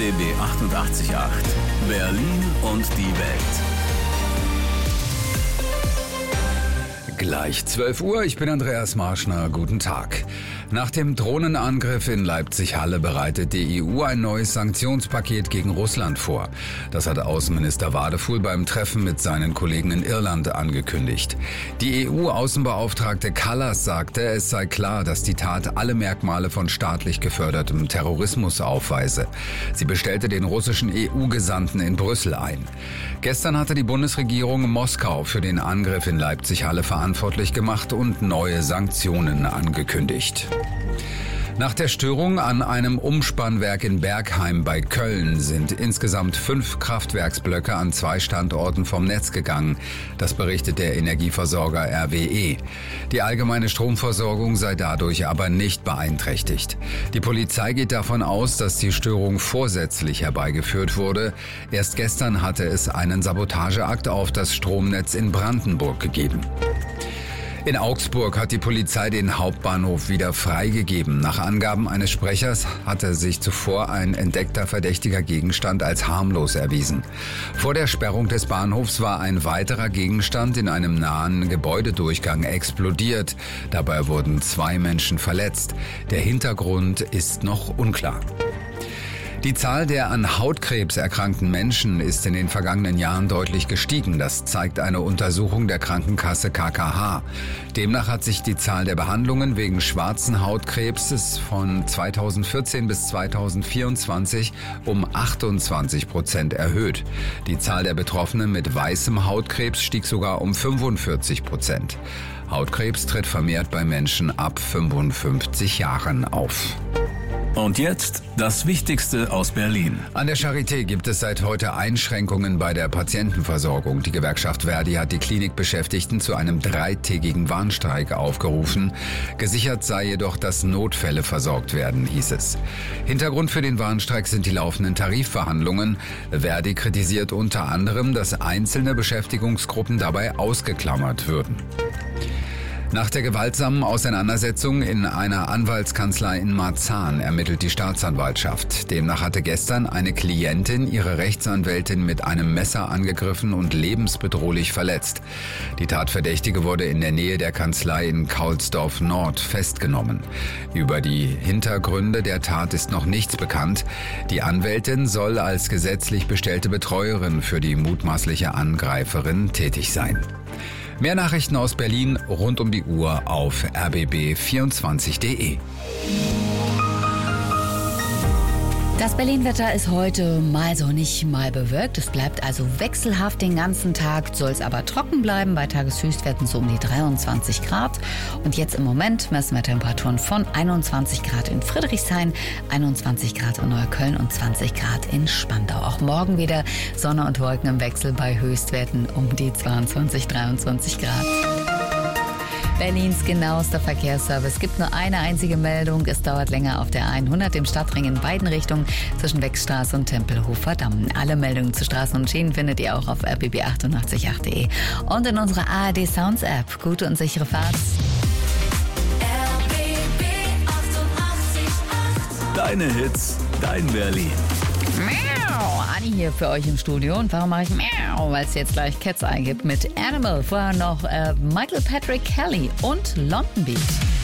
RBB 88.8 Berlin und die Welt. Gleich 12 Uhr, ich bin Andreas Marschner, guten Tag. Nach dem Drohnenangriff in Leipzig-Halle bereitet die EU ein neues Sanktionspaket gegen Russland vor. Das hat Außenminister Wadefuhl beim Treffen mit seinen Kollegen in Irland angekündigt. Die EU-Außenbeauftragte Kallas sagte, es sei klar, dass die Tat alle Merkmale von staatlich gefördertem Terrorismus aufweise. Sie bestellte den russischen EU-Gesandten in Brüssel ein. Gestern hatte die Bundesregierung Moskau für den Angriff in Leipzig-Halle verantwortlich gemacht und neue Sanktionen angekündigt. Nach der Störung an einem Umspannwerk in Bergheim bei Köln sind insgesamt 5 Kraftwerksblöcke an 2 Standorten vom Netz gegangen. Das berichtet der Energieversorger RWE. Die allgemeine Stromversorgung sei dadurch aber nicht beeinträchtigt. Die Polizei geht davon aus, dass die Störung vorsätzlich herbeigeführt wurde. Erst gestern hatte es einen Sabotageakt auf das Stromnetz in Brandenburg gegeben. In Augsburg hat die Polizei den Hauptbahnhof wieder freigegeben. Nach Angaben eines Sprechers hatte sich zuvor ein entdeckter verdächtiger Gegenstand als harmlos erwiesen. Vor der Sperrung des Bahnhofs war ein weiterer Gegenstand in einem nahen Gebäudedurchgang explodiert. Dabei wurden 2 Menschen verletzt. Der Hintergrund ist noch unklar. Die Zahl der an Hautkrebs erkrankten Menschen ist in den vergangenen Jahren deutlich gestiegen. Das zeigt eine Untersuchung der Krankenkasse KKH. Demnach hat sich die Zahl der Behandlungen wegen schwarzen Hautkrebses von 2014 bis 2024 um 28% erhöht. Die Zahl der Betroffenen mit weißem Hautkrebs stieg sogar um 45%. Hautkrebs tritt vermehrt bei Menschen ab 55 Jahren auf. Und jetzt das Wichtigste aus Berlin. An der Charité gibt es seit heute Einschränkungen bei der Patientenversorgung. Die Gewerkschaft Verdi hat die Klinikbeschäftigten zu einem 3-tägigen Warnstreik aufgerufen. Gesichert sei jedoch, dass Notfälle versorgt werden, hieß es. Hintergrund für den Warnstreik sind die laufenden Tarifverhandlungen. Verdi kritisiert unter anderem, dass einzelne Beschäftigungsgruppen dabei ausgeklammert würden. Nach der gewaltsamen Auseinandersetzung in einer Anwaltskanzlei in Marzahn ermittelt die Staatsanwaltschaft. Demnach hatte gestern eine Klientin ihre Rechtsanwältin mit einem Messer angegriffen und lebensbedrohlich verletzt. Die Tatverdächtige wurde in der Nähe der Kanzlei in Kaulsdorf Nord festgenommen. Über die Hintergründe der Tat ist noch nichts bekannt. Die Anwältin soll als gesetzlich bestellte Betreuerin für die mutmaßliche Angreiferin tätig sein. Mehr Nachrichten aus Berlin rund um die Uhr auf rbb24.de. Das Berlin-Wetter ist heute mal sonnig, mal bewölkt. Es bleibt also wechselhaft den ganzen Tag, soll es aber trocken bleiben. Bei Tageshöchstwerten so um die 23 Grad. Und jetzt im Moment messen wir Temperaturen von 21 Grad in Friedrichshain, 21 Grad in Neukölln und 20 Grad in Spandau. Auch morgen wieder Sonne und Wolken im Wechsel bei Höchstwerten um die 22, 23 Grad. Berlins genauester Verkehrsservice. Es gibt nur eine einzige Meldung. Es dauert länger auf der 100 im Stadtring in beiden Richtungen zwischen Wechstraße und Tempelhofer Damm. Alle Meldungen zu Straßen und Schienen findet ihr auch auf rbb888.de und in unserer ARD Sounds App. Gute und sichere Fahrt. RBB 88.8 Deine Hits, dein Berlin. Miau, Anni hier für euch im Studio. Und warum mache ich Miau? Weil es jetzt gleich Cats eingibt mit Animal. Vorher noch Michael Patrick Kelly und London Beat.